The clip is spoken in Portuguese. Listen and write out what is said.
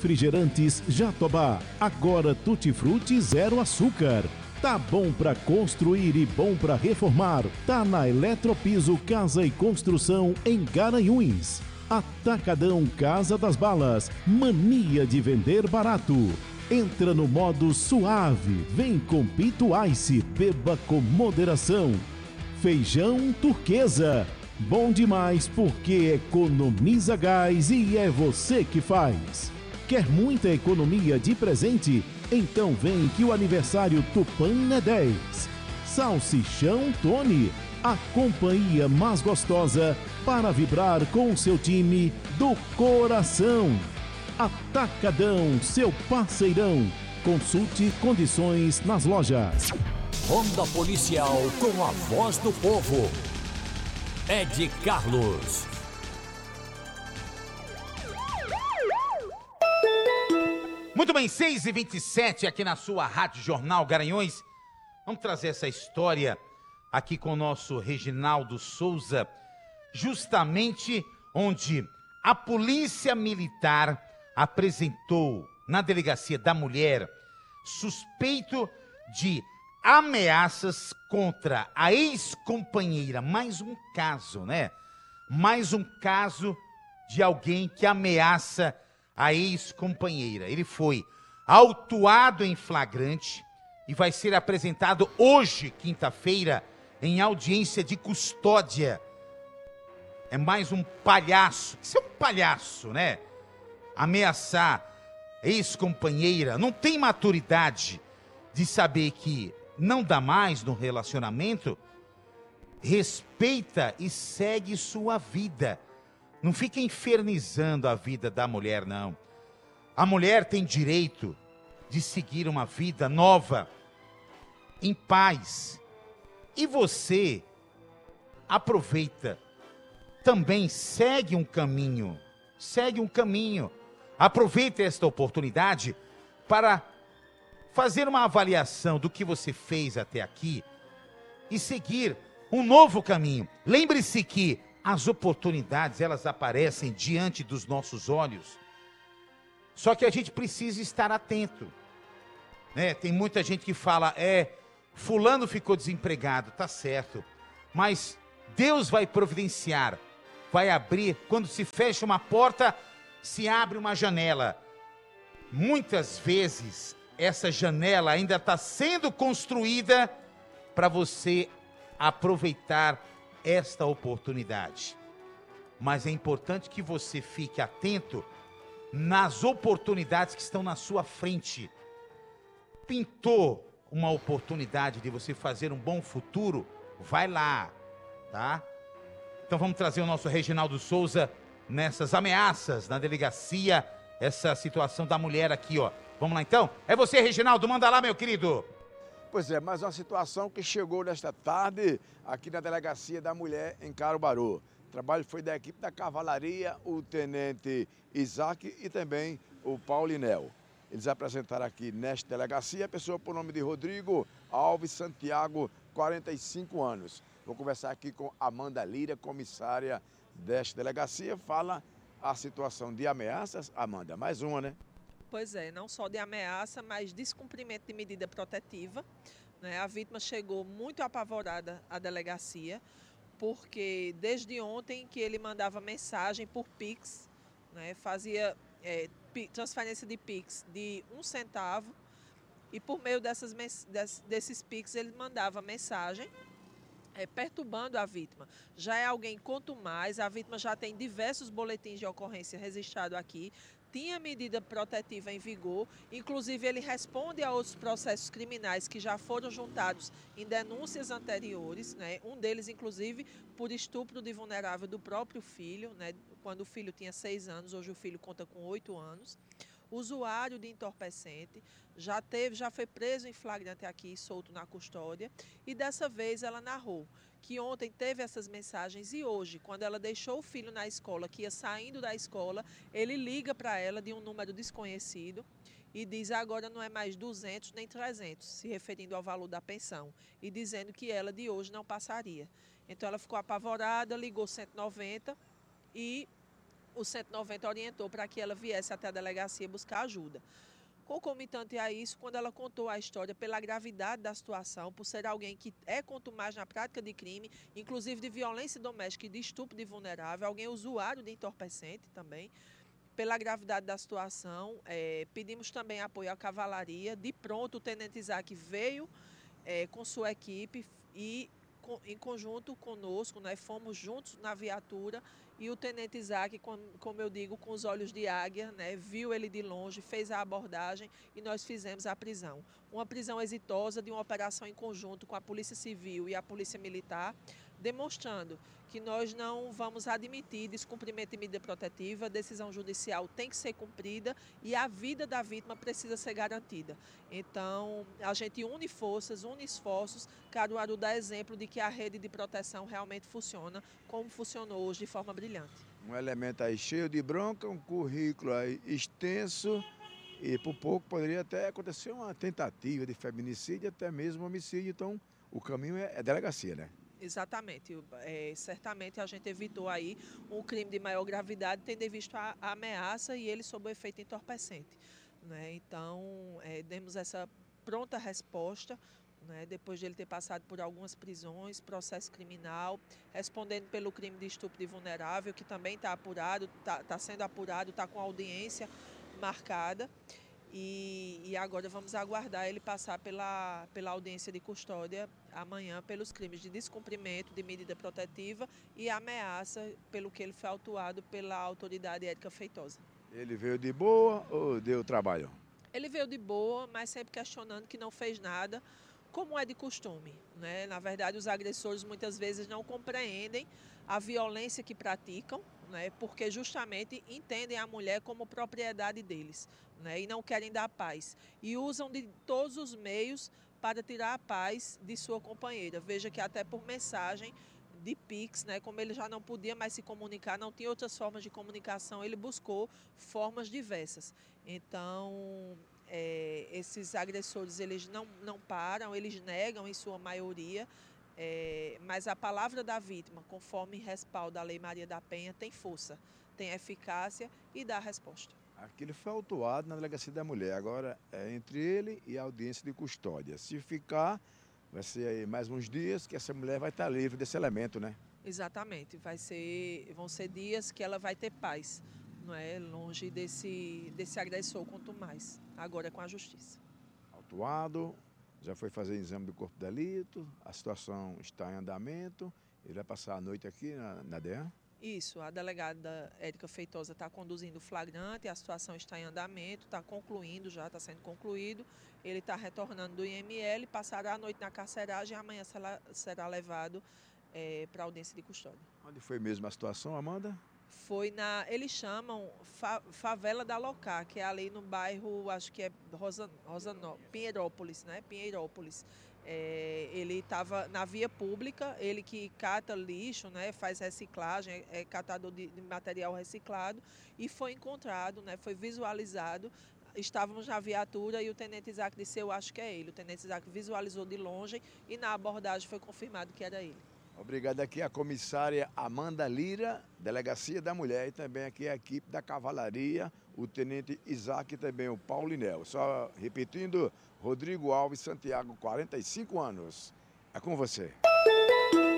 Refrigerantes Jatobá, agora tutti-frutti zero açúcar. Tá bom pra construir e bom pra reformar. Tá na Eletropiso Casa e Construção em Garanhuns. Atacadão Casa das Balas, mania de vender barato. Entra no modo suave, vem com Pito Ice, beba com moderação. Feijão Turquesa, bom demais porque economiza gás e é você que faz. Quer muita economia de presente? Então vem que o aniversário Tupã é 10. Salsichão Tony, a companhia mais gostosa para vibrar com o seu time do coração. Atacadão, seu parceirão. Consulte condições nas lojas. Ronda Policial com a voz do povo. Ed Carlos. Muito bem, 6h27 aqui na sua Rádio Jornal Garanhuns. Vamos trazer essa história aqui com o nosso Reginaldo Souza, justamente onde a Polícia Militar apresentou na Delegacia da Mulher suspeito de ameaças contra a ex-companheira. Mais um caso, né? Mais um caso de alguém que ameaça a ex-companheira. Ele foi autuado em flagrante e vai ser apresentado hoje, quinta-feira, em audiência de custódia. É mais um palhaço. Isso é um palhaço, né? Ameaçar ex-companheira. Não tem maturidade de saber que não dá mais no relacionamento. Respeita e segue sua vida. Não fica infernizando a vida da mulher, não. A mulher tem direito de seguir uma vida nova, em paz. E você aproveita, também segue um caminho. Aproveita esta oportunidade para fazer uma avaliação do que você fez até aqui e seguir um novo caminho. Lembre-se que as oportunidades, elas aparecem diante dos nossos olhos. Só que a gente precisa estar atento, né? Tem muita gente que fala, fulano ficou desempregado, tá certo. Mas Deus vai providenciar, vai abrir. Quando se fecha uma porta, se abre uma janela. Muitas vezes, essa janela ainda está sendo construída para você aproveitar esta oportunidade. Mas é importante que você fique atento nas oportunidades que estão na sua frente. Pintou uma oportunidade de você fazer um bom futuro? Vai lá, tá? Então vamos trazer o nosso Reginaldo Souza nessas ameaças na delegacia, essa situação da mulher aqui, ó. Vamos lá então? É você, Reginaldo, manda lá, meu querido. Pois é, mais uma situação que chegou nesta tarde aqui na Delegacia da Mulher em Caruaru. O trabalho foi da equipe da Cavalaria, o Tenente Isaac e também o Paulinel. Eles apresentaram aqui nesta delegacia a pessoa por nome de Rodrigo Alves Santiago, 45 anos. Vou conversar aqui com Amanda Lira, comissária desta delegacia. Fala a situação de ameaças. Amanda, mais uma, né? Pois é, não só de ameaça, mas descumprimento de medida protetiva, né? A vítima chegou muito apavorada à delegacia, porque desde ontem que ele mandava mensagem por Pix, né? Fazia transferência de Pix de 1 centavo e por meio desses Pix ele mandava mensagem perturbando a vítima. Já é alguém contumaz, a vítima já tem diversos boletins de ocorrência registrados aqui, tinha medida protetiva em vigor, inclusive ele responde a outros processos criminais que já foram juntados em denúncias anteriores, né? Um deles, inclusive, por estupro de vulnerável do próprio filho, né? Quando o filho tinha 6 anos, hoje o filho conta com 8 anos. Usuário de entorpecente, já foi preso em flagrante aqui, solto na custódia, e dessa vez ela narrou que ontem teve essas mensagens e hoje, quando ela deixou o filho na escola, que ia saindo da escola, ele liga para ela de um número desconhecido e diz agora não é mais 200 nem 300, se referindo ao valor da pensão, e dizendo que ela de hoje não passaria. Então ela ficou apavorada, ligou 190 e o 190 orientou para que ela viesse até a delegacia buscar ajuda. Concomitante a isso, quando ela contou a história, pela gravidade da situação, por ser alguém que é contumaz na prática de crime, inclusive de violência doméstica e de estupro de vulnerável, alguém usuário de entorpecente também, pela gravidade da situação, pedimos também apoio à cavalaria. De pronto, o tenente Isaac veio com sua equipe e em conjunto conosco, né, fomos juntos na viatura e o tenente Isaac, como eu digo, com os olhos de águia, né, viu ele de longe, fez a abordagem e nós fizemos a prisão. Uma prisão exitosa de uma operação em conjunto com a Polícia Civil e a Polícia Militar, demonstrando que nós não vamos admitir descumprimento de medida protetiva, a decisão judicial tem que ser cumprida e a vida da vítima precisa ser garantida. Então, a gente une forças, une esforços, Caruaru dá exemplo de que a rede de proteção realmente funciona, como funcionou hoje de forma brilhante. Um elemento aí cheio de bronca, um currículo aí extenso e por pouco poderia até acontecer uma tentativa de feminicídio, até mesmo homicídio, então o caminho é delegacia, né? Exatamente. Certamente a gente evitou aí um crime de maior gravidade, tendo visto a ameaça e ele sob o efeito entorpecente, né? Então, demos essa pronta resposta, né, depois de ele ter passado por algumas prisões, processo criminal, respondendo pelo crime de estupro de vulnerável, que também está apurado, está sendo apurado, está com audiência marcada. E agora vamos aguardar ele passar pela audiência de custódia amanhã pelos crimes de descumprimento de medida protetiva e ameaça pelo que ele foi autuado pela autoridade Érica Feitosa. Ele veio de boa ou deu trabalho? Ele veio de boa, mas sempre questionando que não fez nada, como é de costume, né? Na verdade, os agressores muitas vezes não compreendem a violência que praticam, né? Porque justamente entendem a mulher como propriedade deles, né? E não querem dar paz. E usam de todos os meios para tirar a paz de sua companheira. Veja que até por mensagem de Pix, né? Como ele já não podia mais se comunicar, não tinha outras formas de comunicação, ele buscou formas diversas. Então, esses agressores, eles não param, eles negam em sua maioria, mas a palavra da vítima, conforme respalda a Lei Maria da Penha, tem força, tem eficácia e dá resposta. Aquilo foi autuado na Delegacia da Mulher, agora é entre ele e a audiência de custódia. Se ficar, vai ser aí mais uns dias que essa mulher vai estar livre desse elemento, né? Exatamente, vão ser dias que ela vai ter paz, não é? Longe desse agressor, quanto mais, agora é com a justiça. Autuado, já foi fazer exame do corpo de delito, a situação está em andamento, ele vai passar a noite aqui na DEAN? Isso, a delegada Érica Feitosa está conduzindo o flagrante, a situação está em andamento, está concluindo, já está sendo concluído. Ele está retornando do IML, passará a noite na carceragem e amanhã será levado para a audiência de custódia. Onde foi mesmo a situação, Amanda? Foi eles chamam Favela da Locá, que é ali no bairro, acho que é Pinheirópolis, né? Pinheirópolis. Ele estava na via pública, ele que cata lixo, né? Faz reciclagem, é catador de material reciclado e foi encontrado, né? Foi visualizado. Estávamos na viatura e o tenente Isaac disse, eu acho que é ele. O tenente Isaac visualizou de longe e na abordagem foi confirmado que era ele. Obrigado aqui a comissária Amanda Lira, Delegacia da Mulher, e também aqui a equipe da Cavalaria, o tenente Isaac e também o Paulinel. Só repetindo, Rodrigo Alves Santiago, 45 anos. É com você.